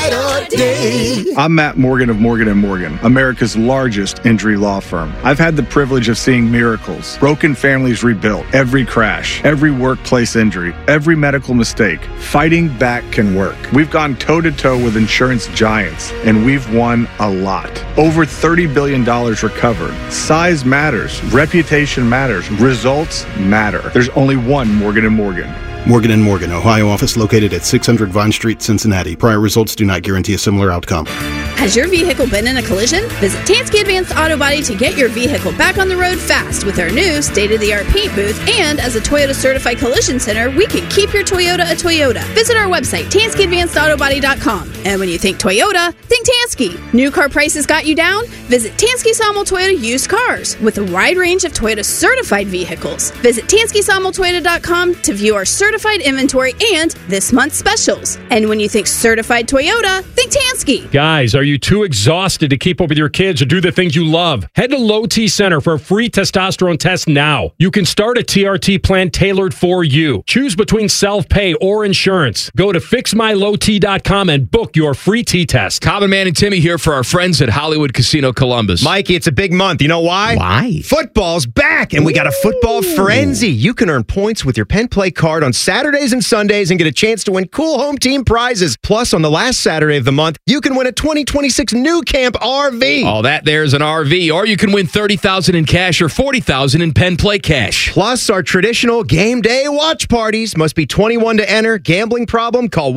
better day. I'm Matt Morgan of Morgan & Morgan, America's largest injury law firm. I've had the privilege of seeing miracles, broken families rebuilt, every crash, every workplace injury, every medical mistake. Fighting back can work. We've gone toe-to-toe with insurance giants, and we've won a lot. Over $30 billion recovered. Size matters. Reputation matters. Results matter. There's only one Morgan & Morgan. Morgan & Morgan, Ohio office located at 600 Vine Street, Cincinnati. Prior results do not guarantee a similar outcome. Has your vehicle been in a collision? Visit Tansky Advanced Auto Body to get your vehicle back on the road fast with our new state-of-the-art paint booth. And as a Toyota Certified Collision Center, we can keep your Toyota a Toyota. Visit our website, TanskyAdvancedAutobody.com. And when you think Toyota, think Tansky. New car prices got you down? Visit Tansky Sawmill Toyota Used Cars with a wide range of Toyota certified vehicles. Visit TanskySawmillToyota.com to view our certified inventory and this month's specials. And when you think certified Toyota, think Tansky. Guys, are you too exhausted to keep up with your kids or do the things you love? Head to Low T Center for a free testosterone test now. You can start a TRT plan tailored for you. Choose between self-pay or insurance. Go to fixmylowt.com and book your free T-test. Common Man and Timmy here for our friends at Hollywood Casino Columbus. Mikey, it's a big month. You know why? Why? Football's back, and we got a football frenzy. You can earn points with your Penn Play card on Saturdays and Sundays and get a chance to win cool home team prizes. Plus, on the last Saturday of the month, you can win a 2026 New Camp RV. All that there's an RV, or you can win $30,000 in cash or $40,000 in Penn Play cash. Plus, our traditional game day watch parties. Must be 21 to enter. Gambling problem? Call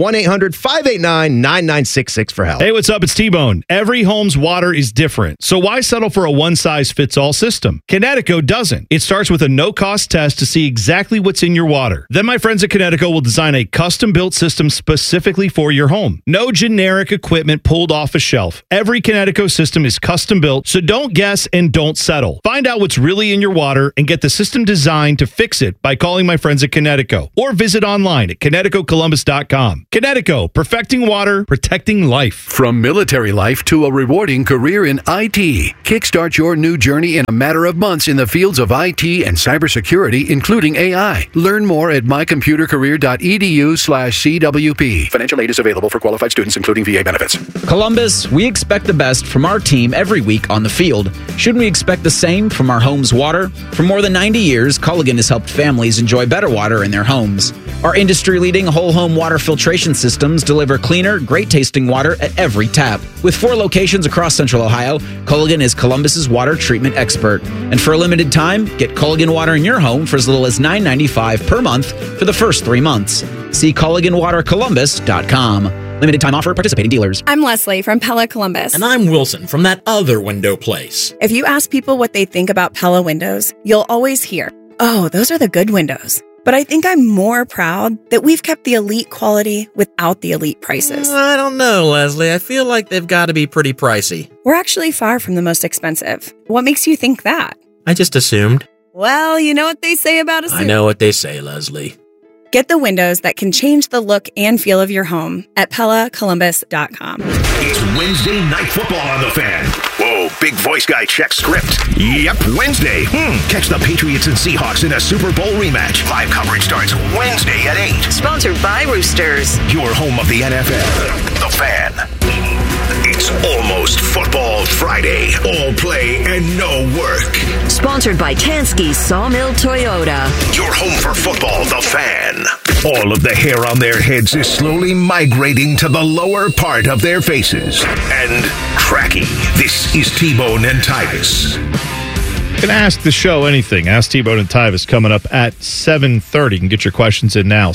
1-800-589-9966 for help. Hey, what's up? It's T-Bone. Every home's water is different, so why settle for a one-size-fits-all system? Connecticut doesn't. It starts with a no-cost test to see exactly what's in your water. Then my friends at Connecticut will design a custom-built system specifically for your home. No generic equipment pulled off a shelf. Every Connecticut system is custom-built, so don't guess and don't settle. Find out what's really in your water and get the system designed to fix it by calling my friends at Connecticut or visit online at ConnecticutColumbus.com. Connecticut, perfecting water, protecting life. From military life to a rewarding career in IT, kickstart your new journey in a matter of months in the fields of IT and cybersecurity, including AI. Learn more at mycomputercareer.edu/CWP. Financial aid is available for qualified students, including VA benefits. Columbus, we expect the best from our team every week on the field. Shouldn't we expect the same from our home's water? For more than 90 years, Culligan has helped families enjoy better water in their homes. Our industry-leading whole-home water filtration systems deliver cleaner, great-tasting water at every tap. With 4 locations across Central Ohio, Culligan is Columbus's water treatment expert. And for a limited time, get Culligan water in your home for as little as $9.95 per month for the first 3 months. See CulliganWaterColumbus.com. Limited time offer, participating dealers. I'm Leslie from Pella Columbus. And I'm Wilson from that other window place. If you ask people what they think about Pella windows, you'll always hear, "Oh, those are the good windows." But I think I'm more proud that we've kept the elite quality without the elite prices. I don't know, Leslie. I feel like they've got to be pretty pricey. We're actually far from the most expensive. What makes you think that? I just assumed. Well, you know what they say about assuming. I know what they say, Leslie. Get the windows that can change the look and feel of your home at PellaColumbus.com. It's Wednesday Night Football on the Fan. Whoa, big voice guy check script. Yep, Wednesday. Catch the Patriots and Seahawks in a Super Bowl rematch. Live coverage starts Wednesday at 8. Sponsored by Roosters. Your home of the NFL. The Fan. It's almost Football Friday. All play and no work. Sponsored by Tansky Sawmill Toyota. Your home for football, The Fan. All of the hair on their heads is slowly migrating to the lower part of their faces. And tracking. This is T-Bone and Tyvis. You can ask the show anything. Ask T-Bone and Tyvis coming up at 7:30. You can get your questions in now.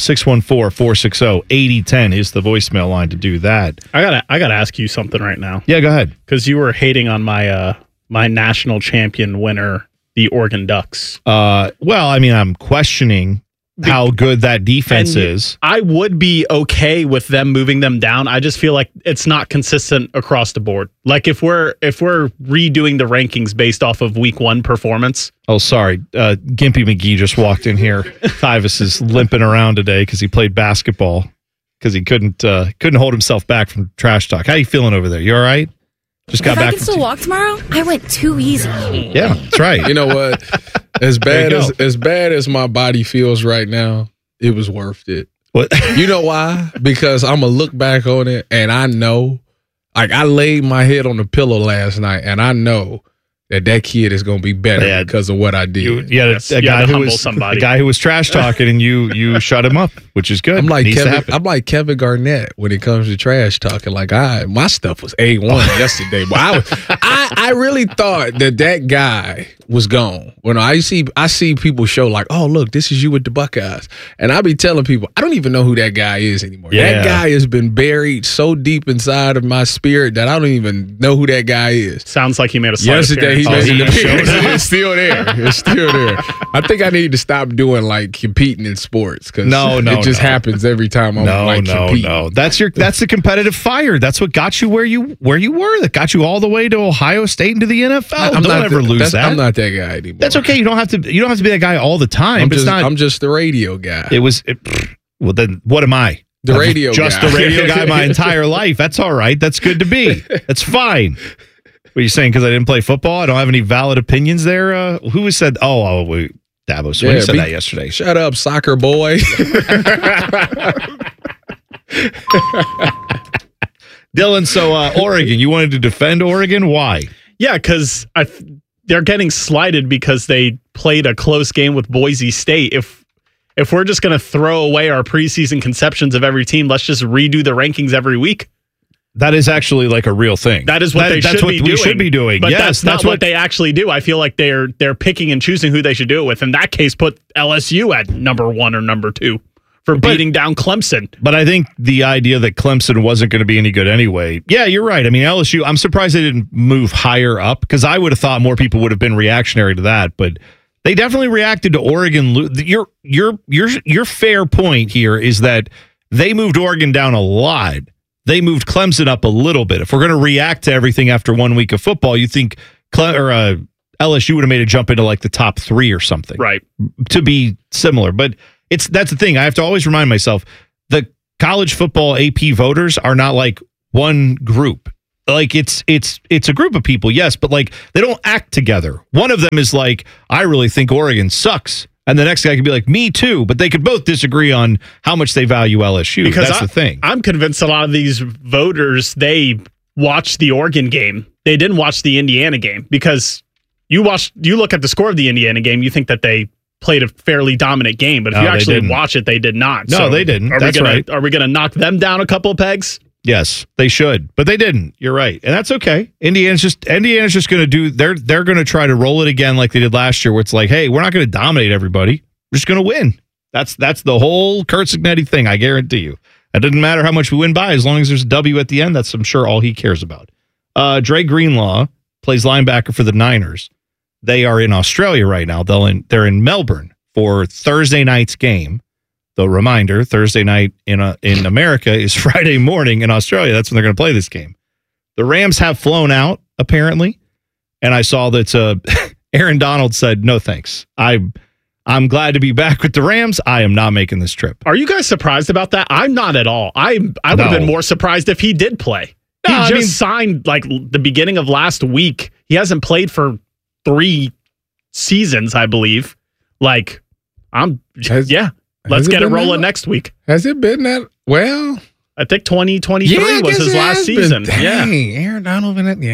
614-460-8010 is the voicemail line to do that. I gotta ask you something right now. Yeah, go ahead. Because you were hating on my my national champion winner, the Oregon Ducks. Well, I mean, I'm questioning how good that defense is. I would be okay with them moving them down. I just feel like it's not consistent across the board. Like if we're redoing the rankings based off of week 1 performance. Oh, sorry. Gimpy McGee just walked in here. Tyvis is limping around today because he played basketball because he couldn't hold himself back from trash talk. How you feeling over there? You all right? Just got back. If I can still walk tomorrow, I went too easy. Yeah, that's right. You know what? As bad as my body feels right now, it was worth it. What? You know why? Because I'm going to look back on it and I know, like I laid my head on the pillow last night and I know that kid is going to be better because of what I did. You had a guy who was trash talking and you shut him up, which is good. I'm like Kevin Garnett when it comes to trash talking. Like my stuff was A1 yesterday, but I really thought that guy was gone. When I see people show like, oh look, this is you with the Buckeyes, and I be telling people I don't even know who that guy is anymore. Yeah. That guy has been buried so deep inside of my spirit that I don't even know who that guy is. Sounds like he made a slide yesterday. He made an appearance. It's still there. It's still there. I think I need to stop doing like competing in sports because it just happens every time I'm competing. No, that's the competitive fire. That's what got you where you were. That got you all the way to Ohio State and to the NFL. Don't ever lose that. I'm not that guy anymore. That's okay. You don't have to be that guy all the time. I'm just the radio guy. Well, then what am I? The radio guy. Just the radio guy my entire life. That's all right. That's good to be. That's fine. What are you saying? Because I didn't play football? I don't have any valid opinions there? Who said, Davos. You said that yesterday. Shut up, soccer boy. Dylan, so Oregon, you wanted to defend Oregon? Why? Yeah, because they're getting slighted because they played a close game with Boise State. If we're just going to throw away our preseason conceptions of every team, let's just redo the rankings every week. That is actually like a real thing. That is what we should be doing. But that's not what they actually do. I feel like they're picking and choosing who they should do it with. In that case, put LSU at number 1 or number 2 for beating down Clemson. But I think the idea that Clemson wasn't going to be any good anyway. Yeah, you're right. I mean, LSU, I'm surprised they didn't move higher up because I would have thought more people would have been reactionary to that. But they definitely reacted to Oregon. Your fair point here is that they moved Oregon down a lot. They moved Clemson up a little bit. If we're going to react to everything after 1 week of football, you think LSU would have made a jump into like the top 3 or something, right? To be similar, but that's the thing. I have to always remind myself: the college football AP voters are not like one group. Like it's a group of people, yes, but like they don't act together. One of them is like, I really think Oregon sucks. And the next guy could be like, me too. But they could both disagree on how much they value LSU. Because that's the thing. I'm convinced a lot of these voters, they watched the Oregon game. They didn't watch the Indiana game. Because you look at the score of the Indiana game, you think that they played a fairly dominant game. But if you actually watch it, they did not. No, they didn't. That's right. Are we going to knock them down a couple of pegs? Yes, they should, but they didn't. You're right, and that's okay. Indiana's just going to do. They're going to try to roll it again like they did last year, where it's like, hey, we're not going to dominate everybody. We're just going to win. That's the whole Kurt Cignetti thing. I guarantee you. It doesn't matter how much we win by, as long as there's a W at the end. That's, I'm sure, all he cares about. Dre Greenlaw plays linebacker for the Niners. They are in Australia right now. They're in Melbourne for Thursday night's game. The reminder, Thursday night in America is Friday morning in Australia. That's when they're going to play this game. The Rams have flown out, apparently. And I saw that Aaron Donald said, no thanks. I'm glad to be back with the Rams. I am not making this trip. Are you guys surprised about that? I'm not at all. I would have been more surprised if he did play. He signed like the beginning of last week. He hasn't played for 3 seasons, I believe. Like, let's get it rolling next week. Has it been that? Well, I think 2023 was his last season. Dang, Aaron Donald.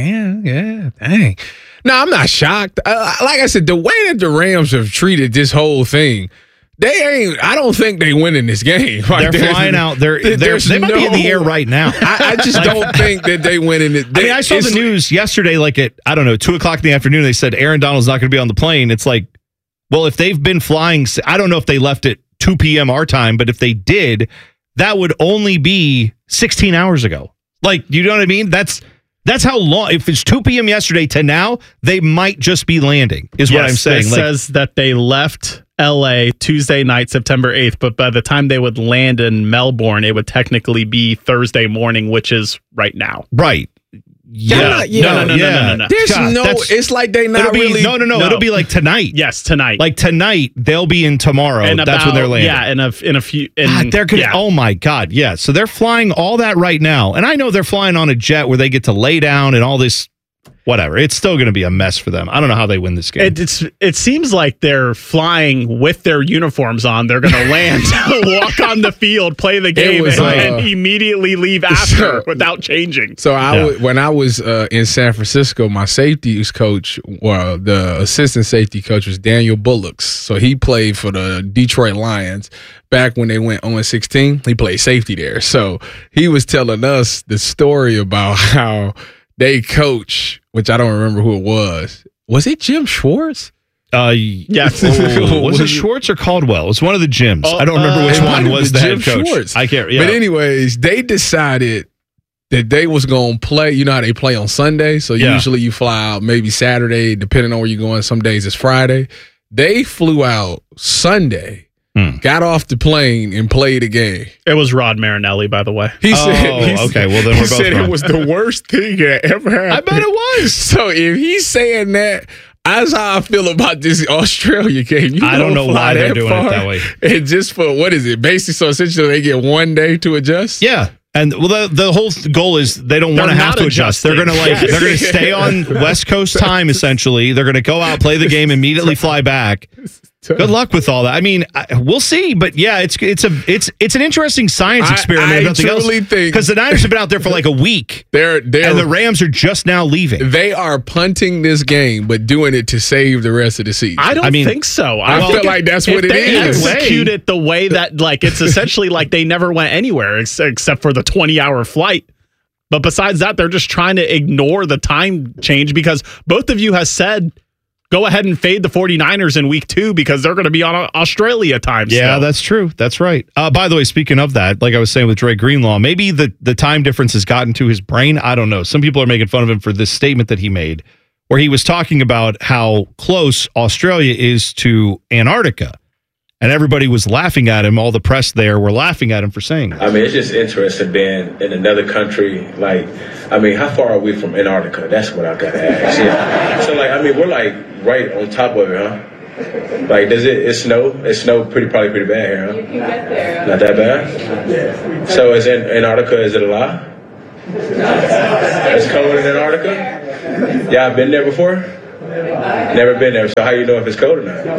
Dang. No, I'm not shocked. Like I said, the way that the Rams have treated this whole thing, I don't think they win in this game. Like, they're flying out. They might be in the air right now. I just don't think that they win in it. I saw the news yesterday, like at, 2 o'clock in the afternoon, they said Aaron Donald's not going to be on the plane. It's like, well, if they've been flying, I don't know if they left at 2 p.m. our time, but if they did, that would only be 16 hours ago. Like, you know what I mean? That's how long. If it's 2 p.m. yesterday to now, they might just be landing, is what I'm saying. It says that they left L.A. Tuesday night, September 8th, but by the time they would land in Melbourne, it would technically be Thursday morning, which is right now. Right. No. There's it's like they not really. No. It'll be like tonight. Yes, tonight. Like tonight, they'll be in tomorrow. And that's when they're landing. Yeah, in a few. Oh my God, yeah. So they're flying all that right now, and I know they're flying on a jet where they get to lay down and all this whatever. It's still going to be a mess for them. I don't know how they win this game. It seems like they're flying with their uniforms on. They're going to land, walk on the field, play the game, and immediately leave after without changing. So when I was in San Francisco, my safety coach, well, the assistant safety coach was Daniel Bullocks. So he played for the Detroit Lions. Back when they went 0-16, he played safety there. So he was telling us the story about how they coach, which I don't remember who it was. Was it Jim Schwartz? Yes. Was it Schwartz or Caldwell? It was one of the gyms. I don't remember which one was the head coach. Schwartz. I can't. But anyways, they decided that they was going to play. You know how they play on Sunday? So usually you fly out maybe Saturday, depending on where you're going. Some days it's Friday. They flew out Sunday. Got off the plane and played a game. It was Rod Marinelli, by the way. He said, okay. Well, then we're both said wrong. it was the worst thing that ever happened. I bet it was. So if he's saying that, that's how I feel about this Australia game. I don't know why they're doing it that way. And just for, what is it? Basically, so essentially they get 1 day to adjust? Yeah. And the whole goal is they don't want to have to adjust. They're going to they're going to stay on West Coast time essentially. They're going to go out, play the game, immediately fly back. Good luck with all that. I mean, we'll see, but yeah, it's an interesting science experiment. I truly think because the Niners have been out there for like a week. They're and the Rams are just now leaving. They are punting this game, but doing it to save the rest of the season. I don't think so. I feel like that's what it is. They execute it the way that, like, it's essentially like they never went anywhere except for the 20-hour flight. But besides that, they're just trying to ignore the time change because both of you have said, go ahead and fade the 49ers in week 2 because they're going to be on Australia time. Yeah, that's true. That's right. By the way, speaking of that, like I was saying with Dre Greenlaw, maybe the time difference has gotten to his brain. I don't know. Some people are making fun of him for this statement that he made where he was talking about how close Australia is to Antarctica. And everybody was laughing at him. All the press there were laughing at him for saying that. I mean, it's just interesting being in another country. Like, I mean, how far are we from Antarctica? That's what I got to ask. Yeah. So, like, I mean, we're like right on top of it, huh? Like, does it snow? It snowed probably pretty bad here, huh? You can get there. Not that bad? Yeah. So is Antarctica, is it a lie? It's cold in Antarctica? Yeah, I've been there before? Never been there. So how you know if it's cold or not?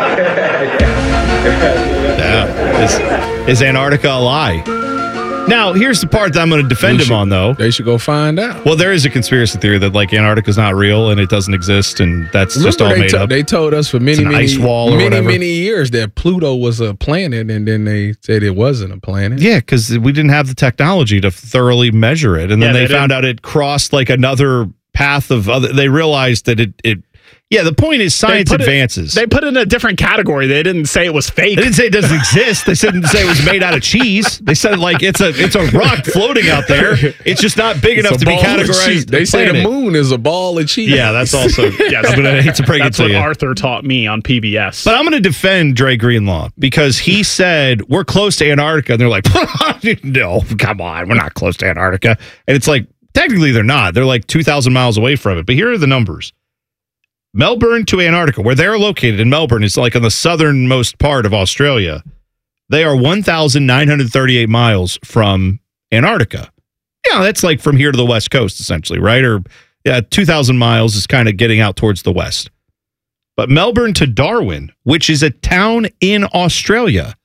Yeah. Is Antarctica a lie? Now, here's the part that I'm going to defend him on, though. They should go find out. Well, there is a conspiracy theory that, like, Antarctica's not real and it doesn't exist, and that's just all made up. They told us for many years that Pluto was a planet, and then they said it wasn't a planet. Yeah, because we didn't have the technology to thoroughly measure it, and then they found out it crossed, like, another path of other. They realized that it yeah, the point is science advances. They put it in a different category. They didn't say it was fake. They didn't say it doesn't exist. They didn't say it was made out of cheese. They said, like, it's a rock floating out there. It's just not big enough to be categorized. They say the moon is a ball of cheese. Yeah, that's also. Yes, I'm going to hate to break it to you. That's what Arthur taught me on PBS. But I'm going to defend Dre Greenlaw because he said we're close to Antarctica, and they're like, no, come on, we're not close to Antarctica, and it's like technically they're not. They're like 2,000 miles away from it. But here are the numbers. Melbourne to Antarctica, where they're located in Melbourne, is like on the southernmost part of Australia. They are 1,938 miles from Antarctica. Yeah, that's like from here to the West Coast, essentially, right? Or 2,000 miles is kind of getting out towards the west. But Melbourne to Darwin, which is a town in Australia,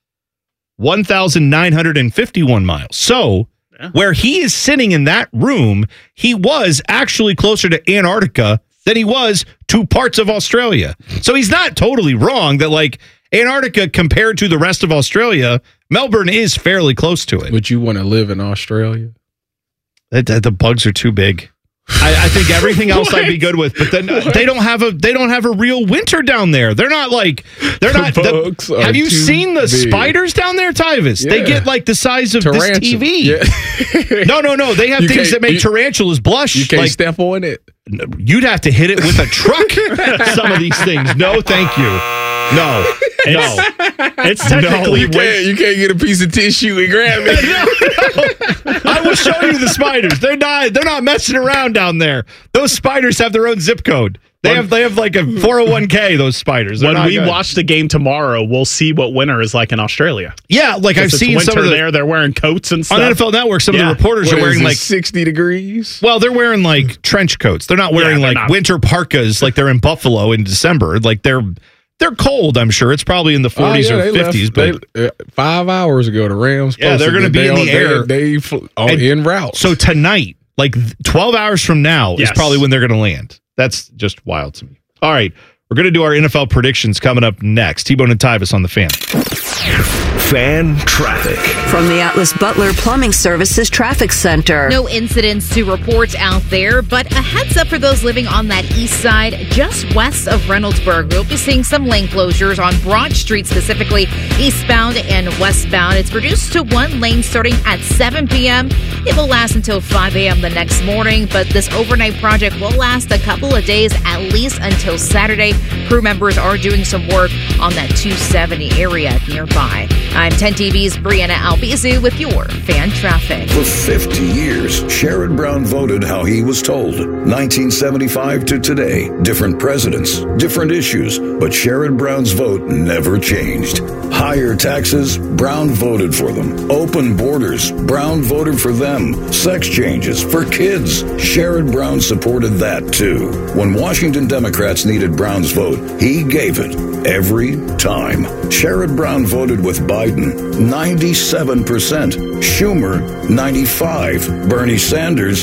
1,951 miles. So where he is sitting in that room, he was actually closer to Antarctica than he was to parts of Australia. So he's not totally wrong that, like, Antarctica compared to the rest of Australia, Melbourne is fairly close to it. Would you want to live in Australia? The bugs are too big. I think everything else I'd be good with, but then they don't have a real winter down there. They're not like have you seen the spiders down there, Tyvis? Yeah. They get like the size of this TV. Yeah. No. They have things that make tarantulas blush. You can't step on it. You'd have to hit it with a truck. Some of these things. No, thank you. No. It's technically you can't get a piece of tissue and grab it. No. I will show you the spiders. They're not messing around down there. Those spiders have their own zip code. They have like a 401k, those spiders. When we watch the game tomorrow, we'll see what winter is like in Australia. Yeah, like I've seen some of they're wearing coats and stuff. On NFL Network, some of the reporters are wearing like 60 degrees. Well, they're wearing like trench coats. They're not wearing winter parkas like they're in Buffalo in December. Like they're cold, I'm sure. It's probably in the 40s or 50s. But 5 hours ago, the Rams they're going to be in the air. En route. So tonight, like 12 hours from now, is probably when they're going to land. That's just wild to me. All right, we're going to do our NFL predictions coming up next. T-Bone and Tyvis on the Fan. Fan traffic. From the Atlas Butler Plumbing Services Traffic Center. No incidents to report out there, but a heads up for those living on that east side, just west of Reynoldsburg. We'll be seeing some lane closures on Broad Street, specifically eastbound and westbound. It's reduced to one lane starting at 7 p.m. It will last until 5 a.m. the next morning, but this overnight project will last a couple of days, at least until Saturday. Crew members are doing some work on that 270 area nearby. I'm 10 TV's Brianna Albizu with your Fan Traffic. For 50 years, Sherrod Brown voted how he was told. 1975 to today, different presidents, different issues, but Sherrod Brown's vote never changed. Higher taxes, Brown voted for them. Open borders, Brown voted for them. Sex changes for kids, Sherrod Brown supported that too. When Washington Democrats needed Brown's vote, he gave it every time. Sherrod Brown voted with Biden, 97%. Schumer, 95%. Bernie Sanders,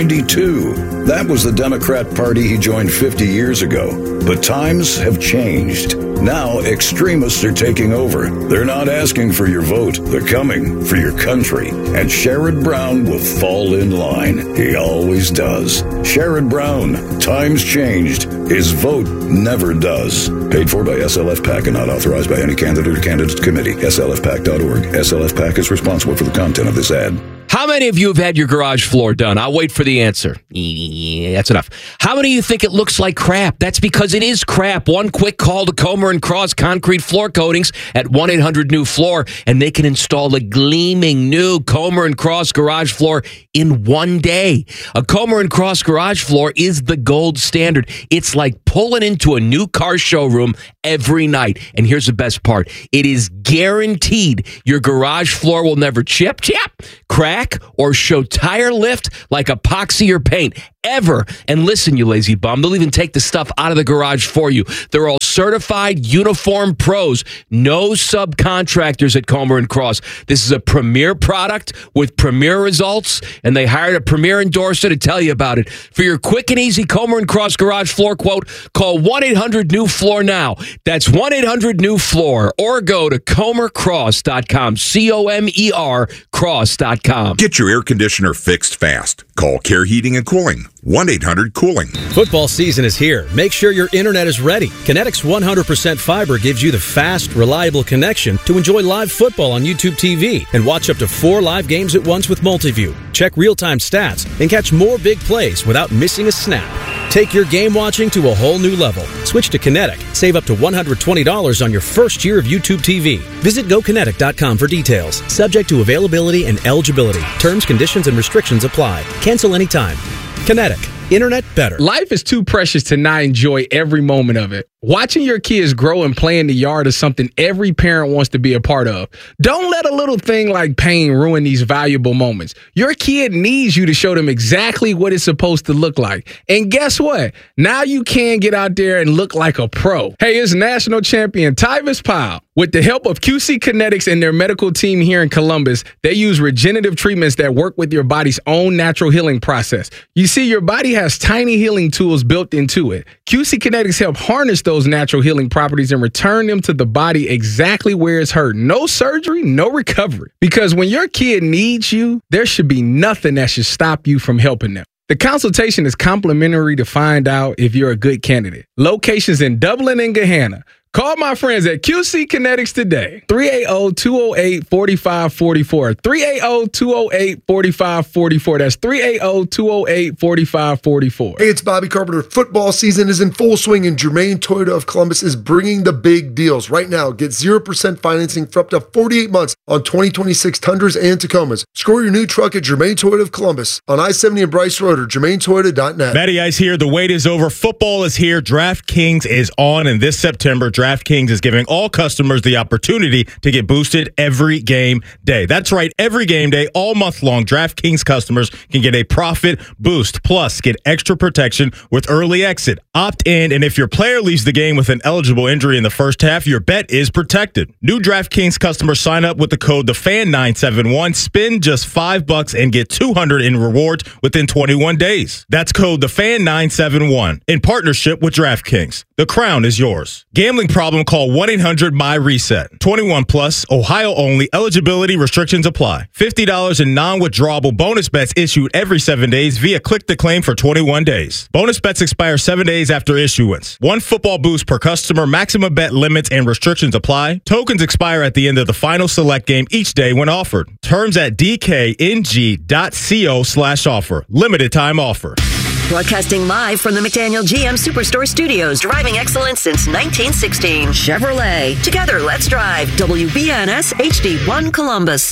92%. That was the Democrat Party he joined 50 years ago. But times have changed. Now extremists are taking over. They're not asking for your vote. They're coming for your country. And Sherrod Brown will fall in line. He always does. Sherrod Brown, times changed. His vote never does. Paid for by SLF PAC and not authorized by any candidate or candidates committee. SLFPAC.org. SLF PAC is responsible for the content of this ad. How many of you have had your garage floor done? I'll wait for the answer. That's enough. How many of you think it looks like crap? That's because it is crap. One quick call to Comer & Cross Concrete Floor Coatings at 1-800-NEW-FLOOR, and they can install a gleaming new Comer & Cross garage floor in one day. A Comer & Cross garage floor is the gold standard. It's like pulling into a new car showroom every night. And here's the best part. It is guaranteed your garage floor will never chip, crack, or show tire lift like epoxy or paint ever. And listen, you lazy bum, they'll even take the stuff out of the garage for you. They're all certified uniform pros, no subcontractors at Comer & Cross. This is a premier product with premier results, and they hired a premier endorser to tell you about it. For your quick and easy Comer & Cross garage floor quote, call 1-800-NEW-FLOOR now. That's 1-800-NEW-FLOOR, or go to comercross.com, COMER cross.com. Get your air conditioner fixed fast. Call Care Heating and Cooling. 1-800-COOLING. Football season is here. Make sure your internet is ready. Kinetic's 100% fiber gives you the fast, reliable connection to enjoy live football on YouTube TV and watch up to 4 live games at once with Multiview. Check real-time stats and catch more big plays without missing a snap. Take your game watching to a whole new level. Switch to Kinetic. Save up to $120 on your first year of YouTube TV. Visit GoKinetic.com for details. Subject to availability and eligibility. Terms, conditions, and restrictions apply. Cancel anytime. Kinetic. Internet better. Life is too precious to not enjoy every moment of it. Watching your kids grow and play in the yard is something every parent wants to be a part of. Don't let a little thing like pain ruin these valuable moments. Your kid needs you to show them exactly what it's supposed to look like. And guess what? Now you can get out there and look like a pro. Hey, it's national champion Tyvis Powell. With the help of QC Kinetics and their medical team here in Columbus, they use regenerative treatments that work with your body's own natural healing process. You see, your body has tiny healing tools built into it. QC Kinetics help harness those natural healing properties and return them to the body exactly where it's hurt. No surgery, no recovery. Because when your kid needs you, there should be nothing that should stop you from helping them. The consultation is complimentary to find out if you're a good candidate. Locations in Dublin and Gahanna. Call my friends at QC Kinetics today. 380-208-4544. 380-208-4544. That's 380-208-4544. Hey, it's Bobby Carpenter. Football season is in full swing, and Germain Toyota of Columbus is bringing the big deals. Right now, get 0% financing for up to 48 months on 2026 Tundras and Tacomas. Score your new truck at Germain Toyota of Columbus on I-70 and Bryce Road or GermainToyota.net. Matty Ice here. The wait is over. Football is here. DraftKings is on, and this September, DraftKings is giving all customers the opportunity to get boosted every game day. That's right, every game day, all month long, DraftKings customers can get a profit boost. Plus, get extra protection with early exit. Opt in, and if your player leaves the game with an eligible injury in the first half, your bet is protected. New DraftKings customers sign up with the code TheFan971. Spend just $5 and get $200 in rewards within 21 days. That's code TheFan971 in partnership with DraftKings. The crown is yours. Gambling problem? Call 1-800-MY-RESET. 21 plus, Ohio only. Eligibility restrictions apply. $50 in non-withdrawable bonus bets issued every 7 days via Click to Claim for 21 days. Bonus bets expire 7 days after issuance. One football boost per customer. Maximum bet limits and restrictions apply. Tokens expire at the end of the final select game each day when offered. Terms at dkng.co/offer. Limited time offer. Broadcasting live from the McDaniel GM Superstore Studios, driving excellence since 1916. Chevrolet. Together, let's drive. WBNS HD1 Columbus.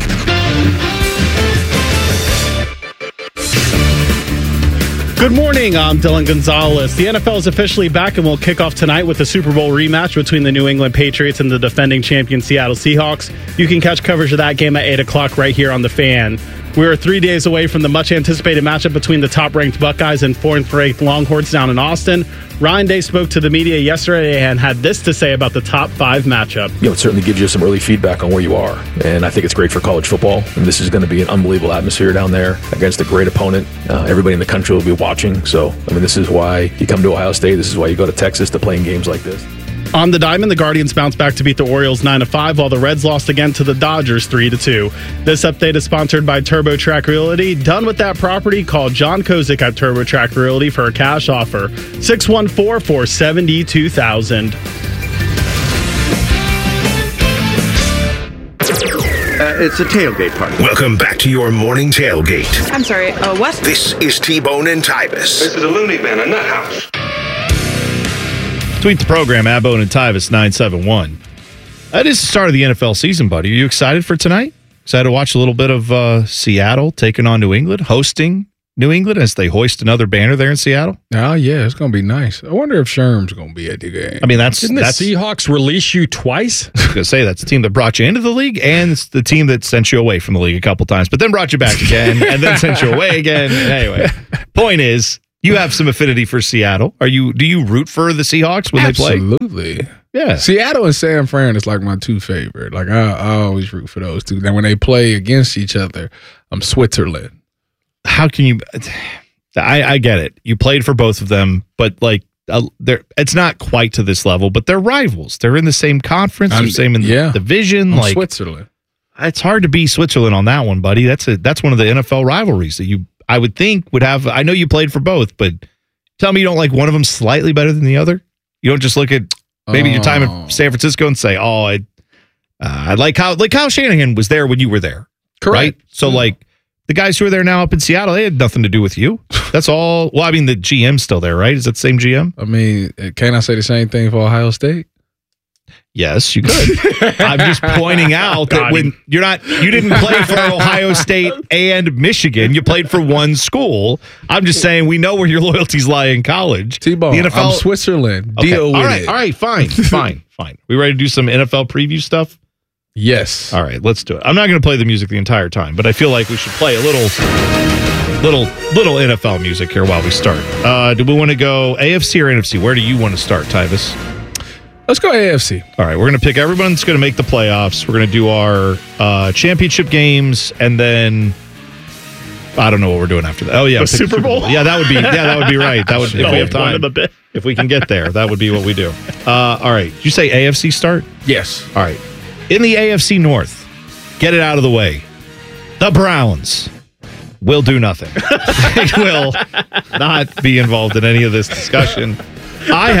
Good morning, I'm Dylan Gonzalez. The NFL is officially back and will kick off tonight with the Super Bowl rematch between the New England Patriots and the defending champion Seattle Seahawks. You can catch coverage of that game at 8 o'clock right here on The Fan. We are 3 days away from the much-anticipated matchup between the top-ranked Buckeyes and fourth-ranked Longhorns down in Austin. Ryan Day spoke to the media yesterday and had this to say about the top 5 matchup. It certainly gives you some early feedback on where you are, and I think it's great for college football. And this is going to be an unbelievable atmosphere down there against a great opponent. Everybody in the country will be watching. So, this is why you come to Ohio State. This is why you go to Texas to play in games like this. On the diamond, the Guardians bounced back to beat the Orioles 9-5, while the Reds lost again to the Dodgers 3-2. This update is sponsored by TurboTrack Realty. Done with that property? Call John Kozik at TurboTrack Realty for a cash offer. 614-472-0000. It's a tailgate party. Welcome back to your morning tailgate. I'm sorry, what? This is T-Bone and Tyvis. This is a loony bin, a nut house. Tweet the program, Abone and Tyvis 971. That is the start of the NFL season, buddy. Are you excited for tonight? Excited to watch a little bit of Seattle taking on New England, hosting New England as they hoist another banner there in Seattle? Oh, yeah, it's going to be nice. I wonder if Sherm's going to be at the game. Didn't the Seahawks release you twice? I was going to say, that's the team that brought you into the league, and it's the team that sent you away from the league a couple times, but then brought you back again, and then sent you away again. Anyway, point is, you have some affinity for Seattle. Do you root for the Seahawks when they play? Absolutely. Yeah. Seattle and San Fran is like my two favorite. Like I always root for those two. Then when they play against each other, I'm Switzerland. How can you? I get it. You played for both of them, but it's not quite to this level. But they're rivals. They're in the same conference. They're same in the division. I'm Switzerland. It's hard to be Switzerland on that one, buddy. That's one of the NFL rivalries that I would think would have. I know you played for both, but tell me you don't like one of them slightly better than the other. You don't just look at maybe your time in San Francisco and say, "Oh, I like how Kyle Shanahan was there when you were there." Correct. Right? So the guys who are there now up in Seattle, they had nothing to do with you. That's all. Well, the GM's still there, right? Is that the same GM? Can I say the same thing for Ohio State? Yes, you could. I'm just pointing out that when you didn't play for Ohio State and Michigan. You played for one school. I'm just saying we know where your loyalties lie in college. T-Bone, the NFL, I'm Switzerland. Okay. Deal with it. All right, fine. We ready to do some NFL preview stuff? Yes. All right, let's do it. I'm not going to play the music the entire time, but I feel like we should play a little NFL music here while we start. Do we want to go AFC or NFC? Where do you want to start, Tyvis? Let's go AFC. All right, we're going to pick everyone that's going to make the playoffs. We're going to do our championship games, and then I don't know what we're doing after that. Oh yeah, Super Bowl. Yeah, that would be right. That would if we have time. If we can get there, that would be what we do. All right, did you say AFC start? Yes. All right. In the AFC North, get it out of the way. The Browns will do nothing. They will not be involved in any of this discussion. I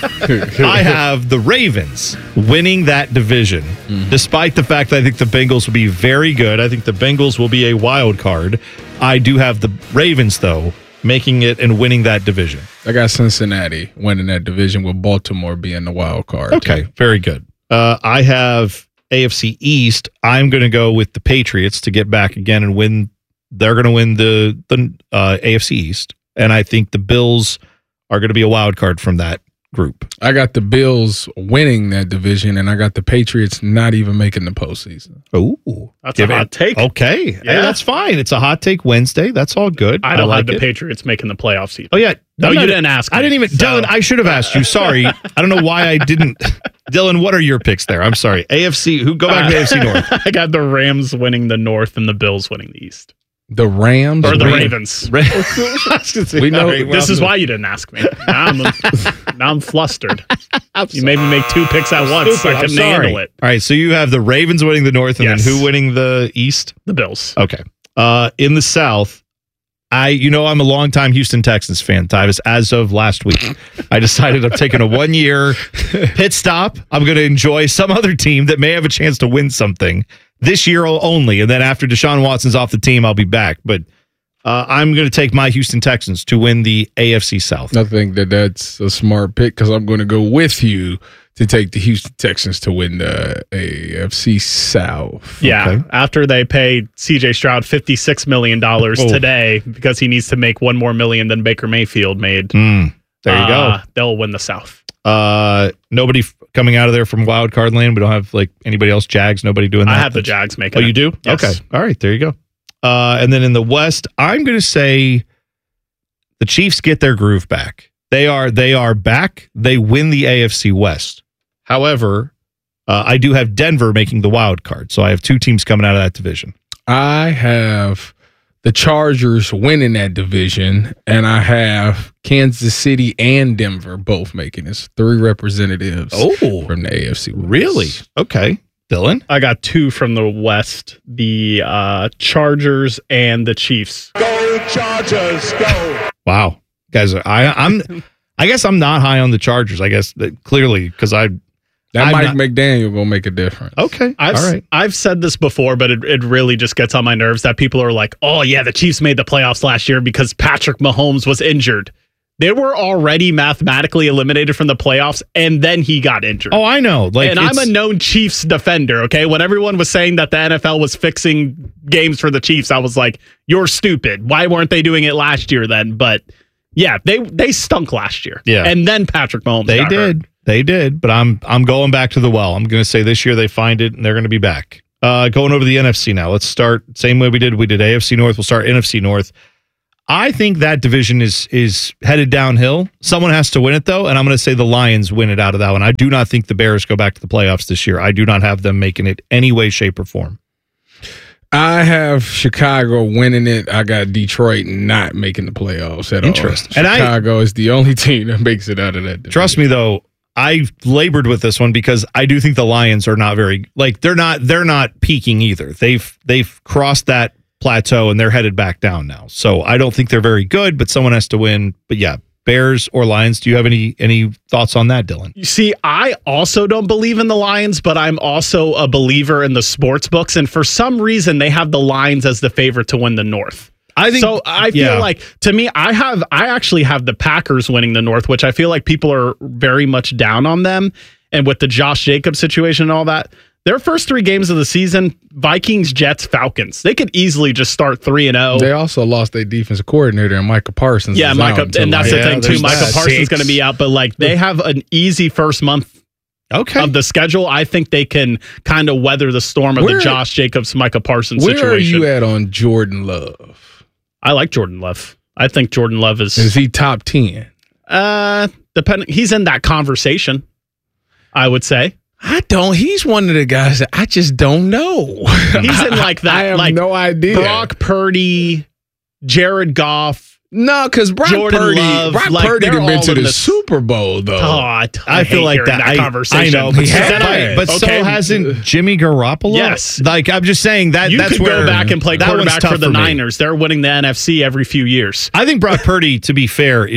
have the Ravens winning that division, despite the fact that I think the Bengals will be very good. I think the Bengals will be a wild card. I do have the Ravens, though, making it and winning that division. I got Cincinnati winning that division with Baltimore being the wild card. Okay, very good. I have AFC East. I'm going to go with the Patriots to get back again and win. They're going to win the AFC East, and I think the Bills are going to be a wild card from that group. I got the Bills winning that division, and I got the Patriots not even making the postseason. Oh, that's a hot take. Okay, Yeah. hey, that's fine. It's a hot take Wednesday. That's all good. I don't like have the it. Patriots making the playoffs either. Oh yeah, No, you didn't ask me. I didn't even. So- Dylan, I should have asked you. Sorry, I don't know why I didn't. Dylan, what are your picks there? I'm sorry. AFC. Who go back to AFC North? I got the Rams winning the North and the Bills winning the East. The Rams Or the Ravens. We know This is why you didn't ask me. Now I'm flustered. You made me make two picks at once. I couldn't handle it. All right, so you have the Ravens winning the North, and Yes. then who winning the East? The Bills. Okay. In the South, I'm a longtime Houston Texans fan, Tyvis. As of last week, I decided I'm taking a 1-year pit stop. I'm going to enjoy some other team that may have a chance to win something this year only, and then after Deshaun Watson's off the team, I'll be back. But I'm going to take my Houston Texans to win the AFC South. I think that's a smart pick because I'm going to go with you to take the Houston Texans to win the AFC South. Yeah, Okay. after they paid C.J. Stroud $56 million today because he needs to make $1 more million than Baker Mayfield made. There you go. They'll win the South. Nobody coming out of there from wild card land. We don't have like anybody else. Jags. Nobody doing that. I have the Jags making Oh, you it. do? Yes. Okay. All right. There you go. And then in the West, I'm going to say the Chiefs get their groove back. They are back. They win the AFC West. However, I do have Denver making the wild card. So I have two teams coming out of that division. I have the Chargers winning that division, and I have Kansas City and Denver both making it. 3 representatives from the AFC West. Really? Okay. Dylan? I got 2 from the West, the Chargers and the Chiefs. Go Chargers, go. Wow. Guys, I guess I'm not high on the Chargers. I guess that clearly because Mike McDaniel gonna make a difference. Okay. All right. I've said this before, but it really just gets on my nerves that people are like, oh, yeah, the Chiefs made the playoffs last year because Patrick Mahomes was injured. They were already mathematically eliminated from the playoffs, and then he got injured. Oh, I know. And I'm a known Chiefs defender, okay? When everyone was saying that the NFL was fixing games for the Chiefs, I was like, you're stupid. Why weren't they doing it last year then? But, yeah, they stunk last year. Yeah. And then Patrick Mahomes got hurt. They did, but I'm going back to the well. I'm going to say this year they find it and they're going to be back. Going over to the NFC now. Let's start same way we did AFC North. We'll start NFC North. I think that division is headed downhill. Someone has to win it though, and I'm going to say the Lions win it out of that one. I do not think the Bears go back to the playoffs this year. I do not have them making it any way, shape, or form. I have Chicago winning it. I got Detroit not making the playoffs at all. Interesting. Chicago is the only team that makes it out of that division. Trust me though, I labored with this one because I do think the Lions are not very they're not peaking either. They've crossed that plateau and they're headed back down now. So I don't think they're very good, but someone has to win. But yeah, Bears or Lions. Do you have any thoughts on that, Dylan? You see, I also don't believe in the Lions, but I'm also a believer in the sports books. And for some reason, they have the Lions as the favorite to win the North. I feel like, to me, I actually have the Packers winning the North, which I feel like people are very much down on them. And with the Josh Jacobs situation and all that, their first 3 games of the season, Vikings, Jets, Falcons, they could easily just start 3-0. They also lost their defensive coordinator and Micah Parsons. Yeah, and that's the thing too. Micah Parsons is going to be out, but they have an easy first month of the schedule. I think they can kind of weather the storm of the Josh Jacobs, Micah Parsons situation. Where are you at on Jordan Love? I like Jordan Love. I think Jordan Love is he top 10? Depending, he's in that conversation, I would say. I don't. He's one of the guys that I just don't know. He's in like that. I have no idea. Brock Purdy, Jared Goff. No, because Brock Purdy done been to the Super Bowl though. Oh, I feel like that conversation. I know, but so hasn't Jimmy Garoppolo. Yes, like I'm just saying that you that's could where go back and play quarterback for the me. Niners. They're winning the NFC every few years. I think Brock Purdy, to be fair, is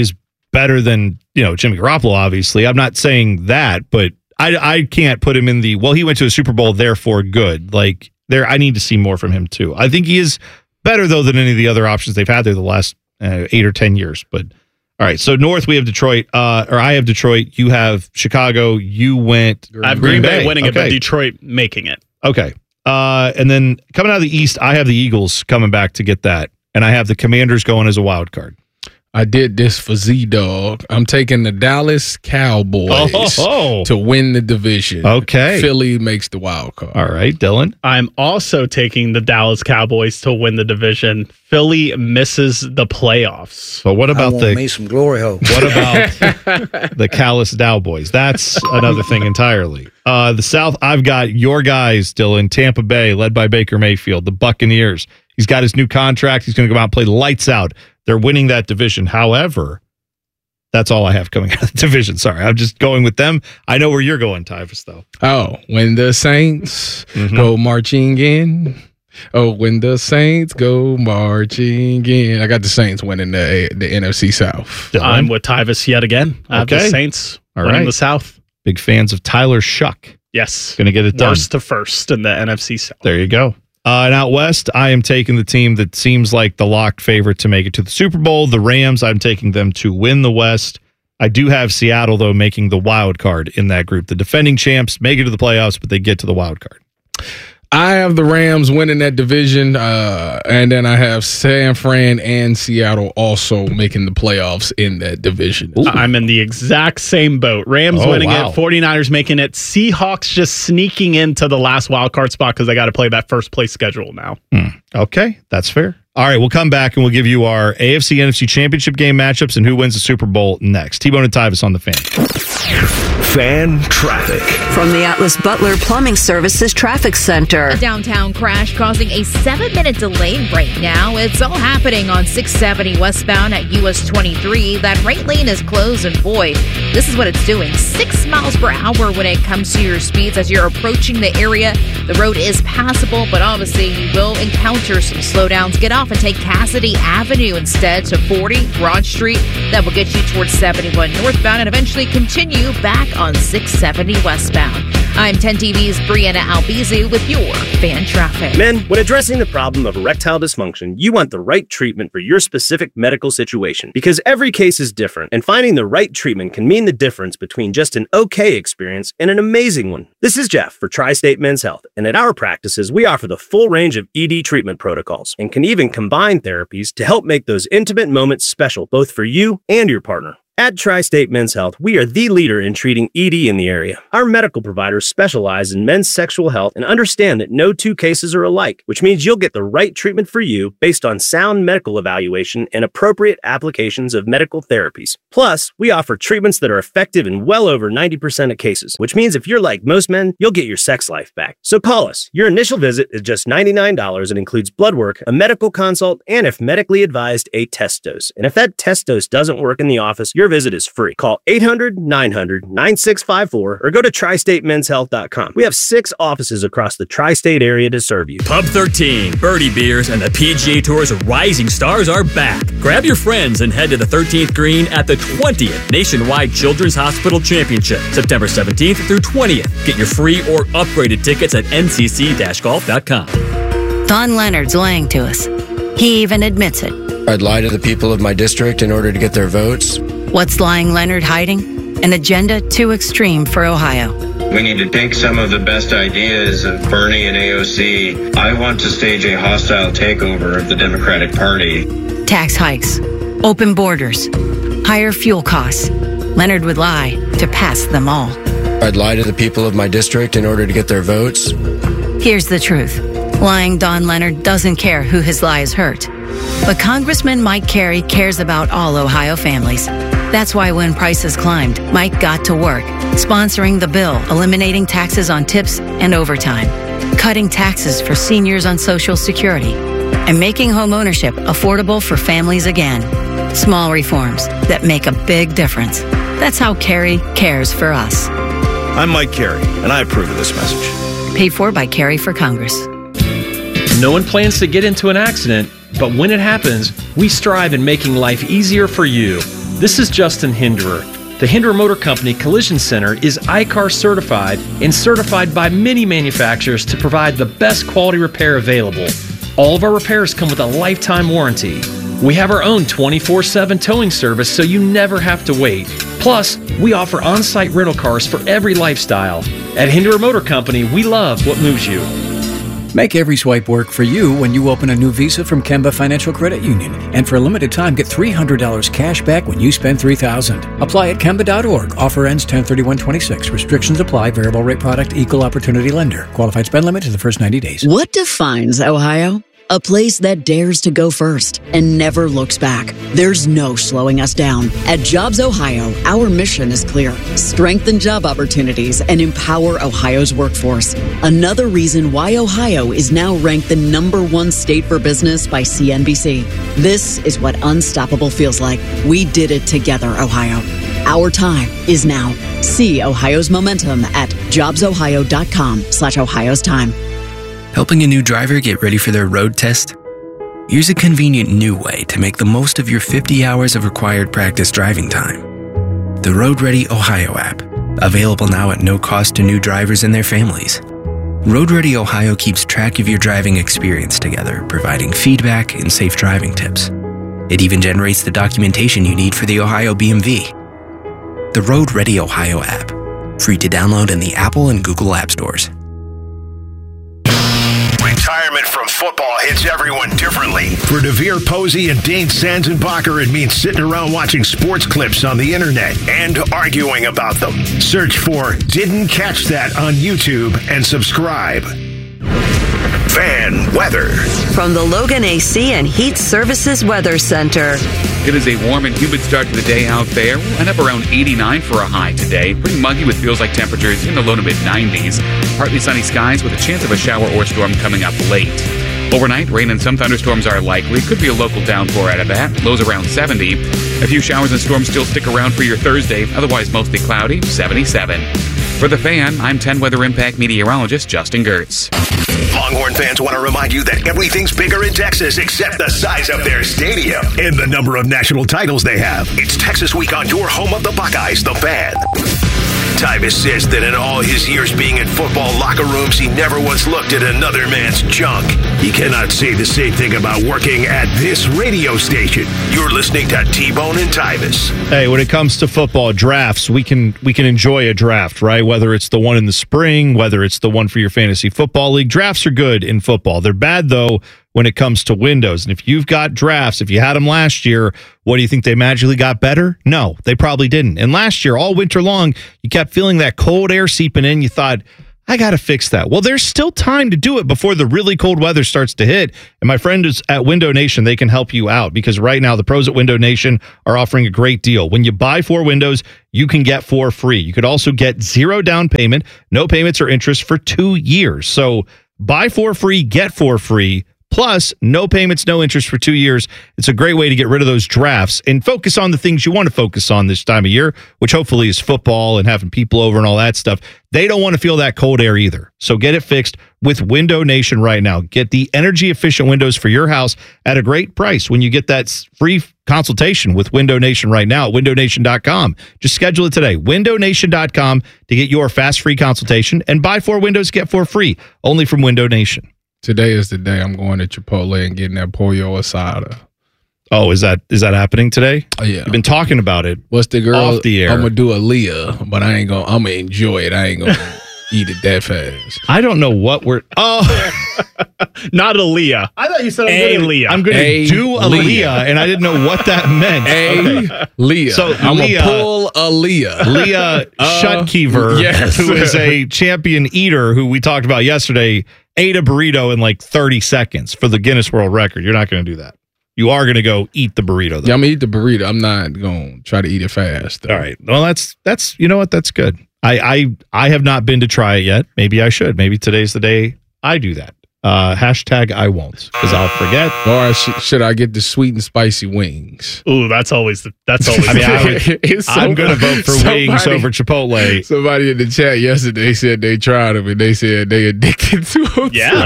better than, Jimmy Garoppolo, obviously. I'm not saying that, but I can't put him in the, he went to a Super Bowl, therefore good. Like, I need to see more from him, too. I think he is better, though, than any of the other options they've had there the last 8 or 10 years. But, all right, so North, we have Detroit, or I have Detroit, you have Chicago, you went I have Green Bay winning it, but Detroit making it. Okay. And then coming out of the East, I have the Eagles coming back to get that, and I have the Commanders going as a wild card. I did this for Z-Dog. I'm taking the Dallas Cowboys to win the division. Okay. Philly makes the wild card. All right, Dylan. I'm also taking the Dallas Cowboys to win the division. Philly misses the playoffs. But what about me some glory hole? What about the Callous Cowboys? That's another thing entirely. The South, I've got your guys, Dylan, Tampa Bay, led by Baker Mayfield, the Buccaneers. He's got his new contract. He's going to go out and play lights out. They're winning that division. However, that's all I have coming out of the division. Sorry, I'm just going with them. I know where you're going, Tyvus, though. Oh, when the Saints go marching in. Oh, when the Saints go marching in. I got the Saints winning the NFC South. Dylan? I'm with Tyvus yet again. I have the Saints winning the South. Big fans of Tyler Shuck. Yes. Going to get it done. Worst to first in the NFC South. There you go. And out west, I am taking the team that seems like the locked favorite to make it to the Super Bowl. The Rams, I'm taking them to win the West. I do have Seattle, though, making the wild card in that group. The defending champs make it to the playoffs, but they get to the wild card. I have the Rams winning that division, and then I have San Fran and Seattle also making the playoffs in that division. I'm in the exact same boat. Rams winning it, 49ers making it, Seahawks just sneaking into the last wild card spot because they got to play that first place schedule now. Okay, that's fair. All right, we'll come back and we'll give you our AFC NFC Championship game matchups and who wins the Super Bowl next. T-Bone and Tyvus on the Fan. Fan traffic. From the Atlas Butler Plumbing Services Traffic Center. A downtown crash causing a 7-minute delay right now. It's all happening on 670 westbound at US 23. That right lane is closed, and boy, this is what it's doing. 6 miles per hour when it comes to your speeds as you're approaching the area. The road is passable, but obviously you will encounter some slowdowns. Get off and take Cassidy Avenue instead to 40 Broad Street. That will get you towards 71 northbound and eventually continue back on 670 westbound. I'm 10 TV's Brianna Albizu with your Fan Traffic. Men, when addressing the problem of erectile dysfunction, you want the right treatment for your specific medical situation because every case is different, and finding the right treatment can mean the difference between just an okay experience and an amazing one. This is Jeff for Tri-State Men's Health, and at our practices, we offer the full range of ED treatment protocols and can even combine therapies to help make those intimate moments special both for you and your partner. At Tri-State Men's Health, we are the leader in treating ED in the area. Our medical providers specialize in men's sexual health and understand that no two cases are alike, which means you'll get the right treatment for you based on sound medical evaluation and appropriate applications of medical therapies. Plus, we offer treatments that are effective in well over 90% of cases, which means if you're like most men, you'll get your sex life back. So call us. Your initial visit is just $99 and includes blood work, a medical consult, and if medically advised, a test dose. And if that test dose doesn't work in the office, your visit is free. Call 800-900-9654 or go to tristatemenshealth.com. We have 6 offices across the tri-state area to serve you. Pub 13, Birdie Beers, and the PGA Tour's rising stars are back. Grab your friends and head to the 13th green at the 20th Nationwide Children's Hospital Championship, September 17th through 20th. Get your free or upgraded tickets at ncc-golf.com. Don Leonard's lying to us. He even admits it. I'd lie to the people of my district in order to get their votes. What's lying Leonard hiding? An agenda too extreme for Ohio. We need to take some of the best ideas of Bernie and AOC. I want to stage a hostile takeover of the Democratic Party. Tax hikes, open borders, higher fuel costs. Leonard would lie to pass them all. I'd lie to the people of my district in order to get their votes. Here's the truth. Lying Don Leonard doesn't care who his lies hurt. But Congressman Mike Carey cares about all Ohio families. That's why when prices climbed, Mike got to work, sponsoring the bill, eliminating taxes on tips and overtime, cutting taxes for seniors on Social Security, and making homeownership affordable for families again. Small reforms that make a big difference. That's how Carey cares for us. I'm Mike Carey, and I approve of this message. Paid for by Carey for Congress. No one plans to get into an accident, but when it happens, we strive in making life easier for you. This is Justin Hinderer. The Hinderer Motor Company Collision Center is ICAR certified and certified by many manufacturers to provide the best quality repair available. All of our repairs come with a lifetime warranty. We have our own 24/7 towing service so you never have to wait. Plus, we offer on-site rental cars for every lifestyle. At Hinderer Motor Company, we love what moves you. Make every swipe work for you when you open a new Visa from Kemba Financial Credit Union. And for a limited time, get $300 cash back when you spend $3,000. Apply at Kemba.org. Offer ends 10/31/26. Restrictions apply. Variable rate product. Equal opportunity lender. Qualified spend limit to the first 90 days. What defines Ohio? A place that dares to go first and never looks back. There's no slowing us down. At Jobs Ohio, our mission is clear. Strengthen job opportunities and empower Ohio's workforce. Another reason why Ohio is now ranked the #1 state for business by CNBC. This is what unstoppable feels like. We did it together, Ohio. Our time is now. See Ohio's momentum at jobsohio.com/Ohio's time. Helping a new driver get ready for their road test? Here's a convenient new way to make the most of your 50 hours of required practice driving time. The Road Ready Ohio app, available now at no cost to new drivers and their families. Road Ready Ohio keeps track of your driving experience together, providing feedback and safe driving tips. It even generates the documentation you need for the Ohio BMV. The Road Ready Ohio app, free to download in the Apple and Google App Stores. Retirement from football hits everyone differently. For Devere Posey and Dane Sanzenbacher, it means sitting around watching sports clips on the internet and arguing about them. Search for Didn't Catch That on YouTube and subscribe. Fan weather. From the Logan AC and Heat Services Weather Center. It is a warm and humid start to the day out there. We'll end up around 89 for a high today. Pretty muggy with feels like temperatures in the low to mid 90s. Partly sunny skies with a chance of a shower or storm coming up late. Overnight, rain and some thunderstorms are likely. Could be a local downpour out of that. Lows around 70. A few showers and storms still stick around for your Thursday. Otherwise, mostly cloudy, 77. For The Fan, I'm 10 Weather Impact meteorologist Justin Gertz. Longhorn fans want to remind you that everything's bigger in Texas except the size of their stadium and the number of national titles they have. It's Texas Week on your home of the Buckeyes, The Fan. Tyvis says that in all his years being in football locker rooms, he never once looked at another man's junk. He cannot say the same thing about working at this radio station. You're listening to T-Bone and Tyvis. Hey, when it comes to football drafts, we can enjoy a draft, right? Whether it's the one in the spring, whether it's the one for your fantasy football league. Drafts are good in football. They're bad, though, when it comes to windows. And if you've got drafts, if you had them last year, what do you think, they magically got better? No, they probably didn't. And last year, all winter long, you kept feeling that cold air seeping in. You thought, I got to fix that. Well, there's still time to do it before the really cold weather starts to hit. And my friend is at Window Nation. They can help you out because right now the pros at Window Nation are offering a great deal. When you buy 4 windows, you can get 4 free. You could also get 0 down payment, no payments or interest for 2 years. So buy 4 free, get 4 free. Plus, no payments, no interest for 2 years. It's a great way to get rid of those drafts and focus on the things you want to focus on this time of year, which hopefully is football and having people over and all that stuff. They don't want to feel that cold air either. So get it fixed with Window Nation right now. Get the energy-efficient windows for your house at a great price when you get that free consultation with Window Nation right now at windownation.com. Just schedule it today. windownation.com to get your fast free consultation and buy 4 windows, get 4 free. Only from Window Nation. Today is the day I'm going to Chipotle and getting that pollo asada. Oh, is that happening today? Oh, yeah. You've been talking about it. What's the girl? Off the air. I'm going to do a Leah, but I'm going to enjoy it. I ain't going to eat it that fast. I don't know what we're... Oh, not a Leah. I thought you said Leah. I'm going to do a Leah, and I didn't know what that meant. Leah. So I'm going to pull a Leah. Leah Shutkever, yes. who is a champion eater who we talked about yesterday, ate a burrito in like 30 seconds for the Guinness World Record. You're not going to do that. You are going to go eat the burrito, though. Yeah, I'm going to eat the burrito. I'm not going to try to eat it fast, though. All right. Well, that's you know what? That's good. I have not been to try it yet. Maybe I should. Maybe today's the day I do that. Hashtag I won't, because I'll forget. Or should I get the sweet and spicy wings? Ooh, that's always. I mean, I'm going to vote for wings over Chipotle. Somebody in the chat yesterday said they tried them and they said they addicted to them.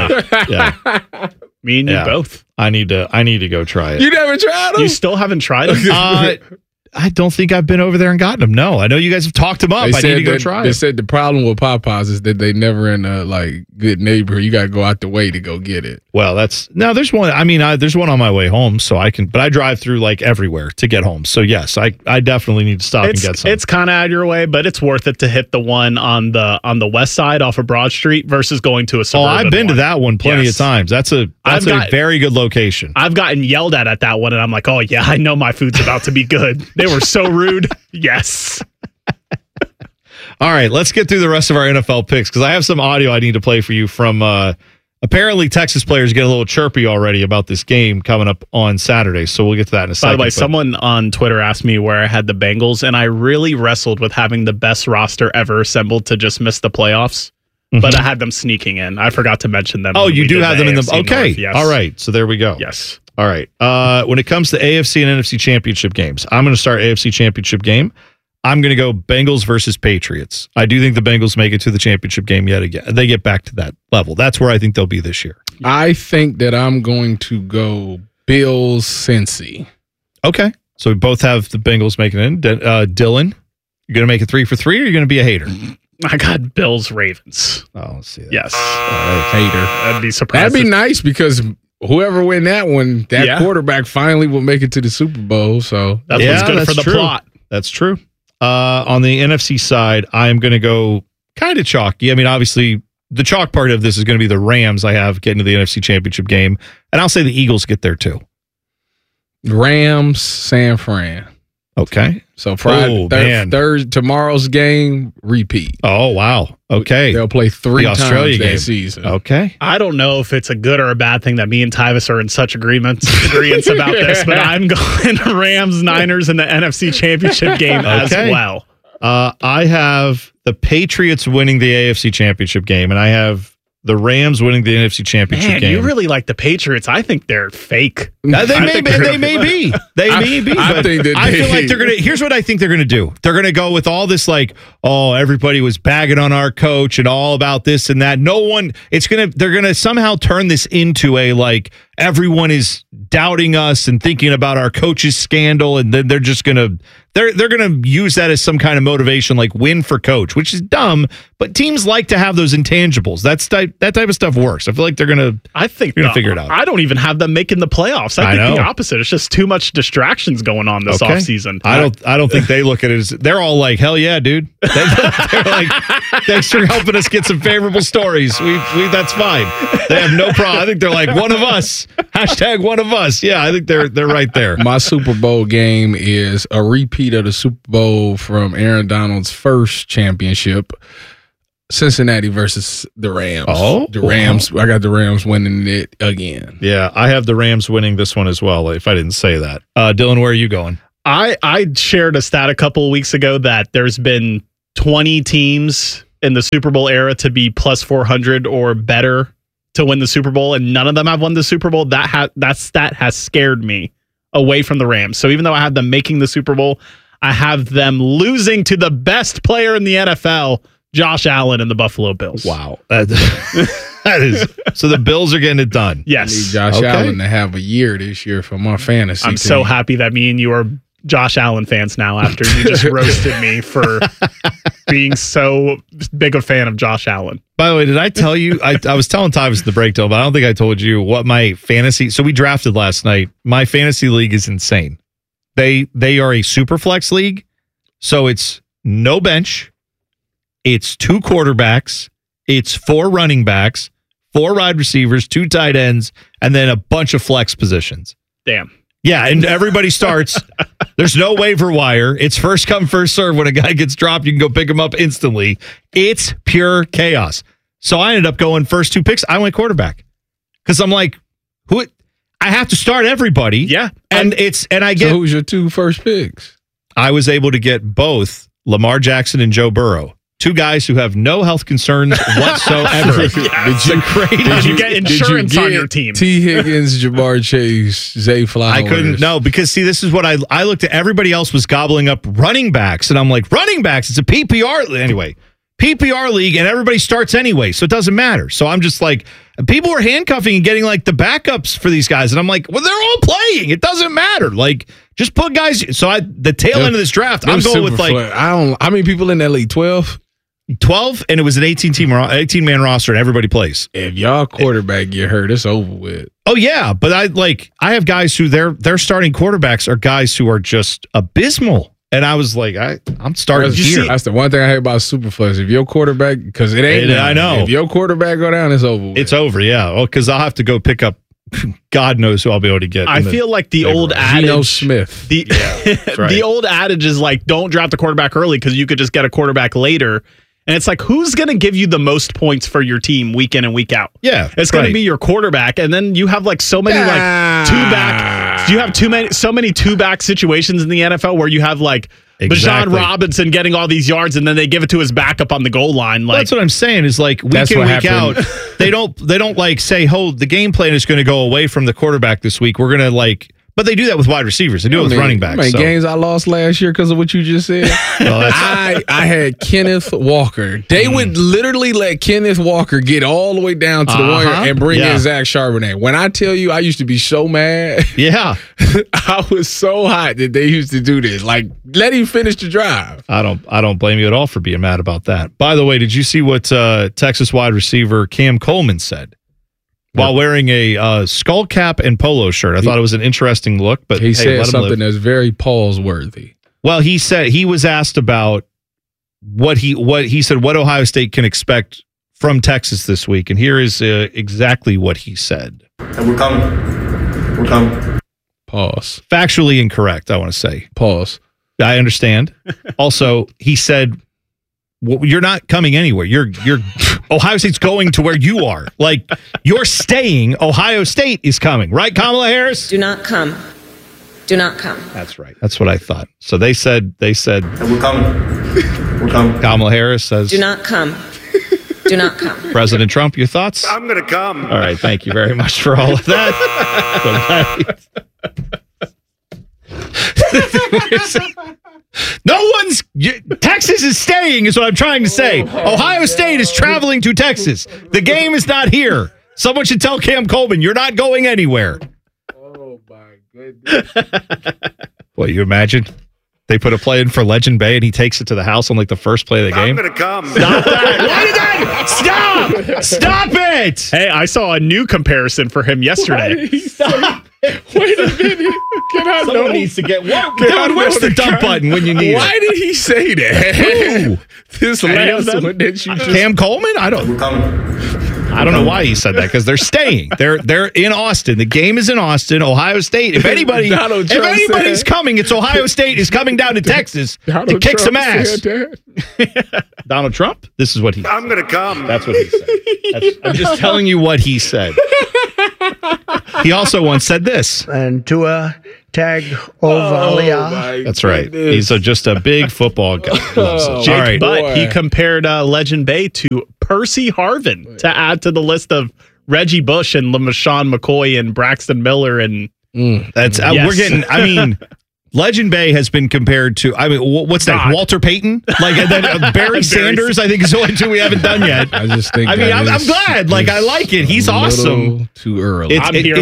Yeah. Me and you both. I need to go try it. You never tried them? You still haven't tried them? I don't think I've been over there and gotten them. No, I know you guys have talked them up. I need to go try They them. said the problem with Popeyes is that they never in a good neighborhood. You got to go out the way to go get it. Well, there's one. I mean, there's one on my way home, so but I drive through everywhere to get home. So yes, I definitely need to stop and get some. It's kind of out of your way, but it's worth it to hit the one on the west side off of Broad Street versus going to a suburban. Oh, I've been to that one plenty of times. That's a very good location. I've gotten yelled at that one, and I'm like, oh yeah, I know my food's about to be good. They were so rude. Yes. All right, let's get through the rest of our NFL picks because I have some audio I need to play for you from. Apparently, Texas players get a little chirpy already about this game coming up on Saturday, so we'll get to that in a second. By the way, someone on Twitter asked me where I had the Bengals, and I really wrestled with having the best roster ever assembled to just miss the playoffs. But I had them sneaking in. I forgot to mention them. Oh, you do have them in the okay. North, yes. All right, so there we go. Yes. All right. When it comes to AFC and NFC championship games, I'm going to start AFC championship game. I'm going to go Bengals versus Patriots. I do think the Bengals make it to the championship game yet again. They get back to that level. That's where I think they'll be this year. I think that I'm going to go Bills Cincy. Okay. So we both have the Bengals making it in. Dylan, you're going to make it 3 for 3 or you're going to be a hater? I got Bills Ravens. Oh, let's see that. Yes. Hater. I'd be surprised. That'd be nice because whoever win that one, quarterback finally will make it to the Super Bowl. So that's what's good for the plot. That's true. On the NFC side, I'm going to go kind of chalky. I mean, obviously, the chalk part of this is going to be the Rams I have getting to the NFC Championship game. And I'll say the Eagles get there too. Rams, San Fran. Okay. So Friday, tomorrow's game, repeat. Oh, wow. Okay. They'll play 3 times Australia that game. season. Okay. I don't know if it's a good or a bad thing that me and Tyvis are in such agreements about this, but I'm going Rams, Niners in the NFC Championship game as well. I have the Patriots winning the AFC Championship game, and I have the Rams winning the NFC Championship game. You really like the Patriots. I think they're fake. They may be. I feel like they're going to. Here's what I think they're going to do. They're going to go with all this everybody was bagging on our coach and all about this and that. They're going to somehow turn this into everyone is doubting us and thinking about our coach's scandal, and then they're just going to they're going to use that as some kind of motivation, win for coach, which is dumb. But teams like to have those intangibles. That type of stuff works. I feel like they're going to. I think they're going to figure it out. I don't even have them making the playoffs. I think the opposite. It's just too much distractions going on this offseason. I don't think they look at it as they're all like, hell yeah, dude. They're like, thanks for helping us get some favorable stories. We that's fine. They have no problem. I think they're like one of us. # one of us. Yeah, I think they're right there. My Super Bowl game is a repeat of the Super Bowl from Aaron Donald's first championship. Cincinnati versus the Rams. Oh, the Rams. I got the Rams winning it again. Yeah, I have the Rams winning this one as well, if I didn't say that. Dylan, where are you going? I shared a stat a couple of weeks ago that there's been 20 teams in the Super Bowl era to be plus 400 or better to win the Super Bowl, and none of them have won the Super Bowl. That stat has scared me away from the Rams. So even though I have them making the Super Bowl, I have them losing to the best player in the NFL, Josh Allen and the Buffalo Bills. Wow. That is so the Bills are getting it done. Yes. I need Josh Allen to have a year this year for my fantasy I'm team. so happy that me and you are Josh Allen fans now after you just roasted me for being so big a fan of Josh Allen. By the way, did I tell you? I was telling Tyvis in the breakdown, but I don't think I told you what my fantasy. So we drafted last night. My fantasy league is insane. They are a super flex league, so it's no bench. It's 2 quarterbacks. It's 4 running backs, 4 wide receivers, 2 tight ends, and then a bunch of flex positions. Damn. Yeah, and everybody starts. There's no waiver wire. It's first come, first serve. When a guy gets dropped, you can go pick him up instantly. It's pure chaos. So I ended up going first 2 picks. I went quarterback because I'm like, who? I have to start everybody. Yeah, and I get. So who's your 2 first picks? I was able to get both Lamar Jackson and Joe Burrow. 2 guys who have no health concerns whatsoever. Did you get insurance on your team? T. Higgins, Jamar Chase, Zay Flowers. I couldn't. No, because see, this is what I looked at. Everybody else was gobbling up running backs, and I'm like, running backs. It's a PPR anyway. PPR league, and everybody starts anyway, so it doesn't matter. So I'm just like, People were handcuffing and getting like the backups for these guys. And I'm like, well, they're all playing. It doesn't matter. Like, just put guys. So the tail end of this draft, I'm going with like, how many people in that league? 12? 12, and it was an 18-man roster, and everybody plays. If y'all quarterback get hurt, it's over with. Oh yeah, but I have guys who their starting quarterbacks are guys who are just abysmal. And I was like, I'm starting here. That's the one thing I hate about Superflex. If your quarterback, because it ain't, I know. If your quarterback go down, it's over with. It's over, yeah. Well, because I'll have to go pick up. God knows who I'll be able to get. I feel like the old adage. Geno Smith. Right. The old adage is like, don't draft the quarterback early because you could just get a quarterback later. And it's like, who's going to give you the most points for your team week in and week out? Yeah, it's going to be your quarterback, and then you have like so many like two back. You have so many two back situations in the NFL where you have like Bijan Robinson getting all these yards, and then they give it to his backup on the goal line. Like, that's what I'm saying. Is like week in week out, they don't like say, "Oh, the game plan is going to go away from the quarterback this week. We're going to like." But they do that with wide receivers. They do it with running backs. How many games I lost last year because of what you just said? I had Kenneth Walker. They would literally let Kenneth Walker get all the way down to the wire and bring in Zach Charbonnet. When I tell you I used to be so mad. Yeah. I was so hot that they used to do this. Like, let him finish the drive. I don't blame you at all for being mad about that. By the way, did you see what Texas wide receiver Cam Coleman said? While wearing a skull cap and polo shirt. I thought it was an interesting look, but he said something that's very pause-worthy. Well, he said he was asked about what he said what Ohio State can expect from Texas this week, and here is exactly what he said. And we're coming. We're coming. Pause. Factually incorrect, I want to say. Pause. I understand. Also, he said, well, you're not coming anywhere. You're Ohio State's going to where you are. Like, you're staying. Ohio State is coming, right, Kamala Harris? Do not come. Do not come. That's right. That's what I thought. So they said. And we're coming. We're coming. Kamala Harris says. Do not come. Do not come. President Trump, your thoughts? I'm going to come. All right. Thank you very much for all of that. Texas is staying is what I'm trying to say. Ohio State is traveling to Texas. The game is not here. Someone should tell Cam Coleman, you're not going anywhere. Oh, my goodness. Well, you imagine? They put a play in for Legend Bay, and he takes it to the house on like the first play of the game. I'm going to come. Stop that. Why did that? Stop it. Hey, I saw a new comparison for him yesterday. Stop. Wait a minute. Someone needs to get what? Dude, where's the dump button when you need it? Why did he say that? Who? This last one that you just... Cam Coleman? I don't know why he said that, because they're staying. They're in Austin. The game is in Austin. Ohio State. If anybody's coming, it's Ohio State is coming down to Texas to kick some ass. Donald Trump? This is what he said. I'm going to come. That's what he said. I'm just telling you what he said. He also once said this. And Tua Tagovailoa. That's right. He's just a big football guy. Jake, all right. But he compared Legend Bay to Percy Harvin to add to the list of Reggie Bush and LaMashawn McCoy and Braxton Miller. And that's we're getting, I mean, Legend Bay has been compared to, I mean, what's that? Walter Payton? Like, and then Barry Sanders, I think, is the only two we haven't done yet. I just think. I mean, I'm glad. Like, I like it. He's awesome. Too early.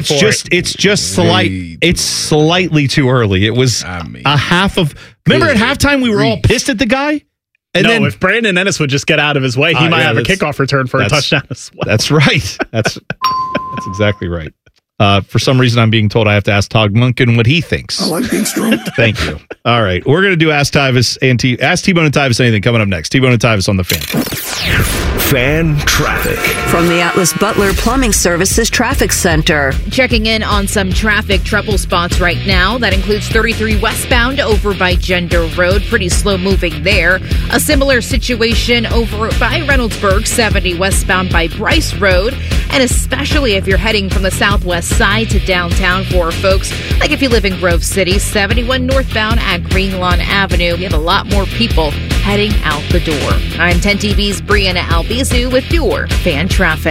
It's slightly too early. It was a half of. Remember at halftime we were all pissed at the guy. And then if Brandon Ennis would just get out of his way, he might have a kickoff return for a touchdown as well. That's right. That's exactly right. For some reason, I'm being told I have to ask Todd Munkin what he thinks. I like being stroked. Thank you. All right. We're going to do Ask Tyvis and Ask T-Bone and Tyvis anything coming up next. T-Bone and Tyvis on the Fan. Fan traffic. From the Atlas Butler Plumbing Services Traffic Center. Checking in on some traffic trouble spots right now. That includes 33 westbound over by Gender Road. Pretty slow moving there. A similar situation over by Reynoldsburg, 70 westbound by Bryce Road. And especially if you're heading from the southwest side to downtown for folks, like if you live in Grove City, 71 northbound at Green Lawn Avenue. We have a lot more people heading out the door. I'm 10 TV's Brianna Albizu with your Fan Traffic.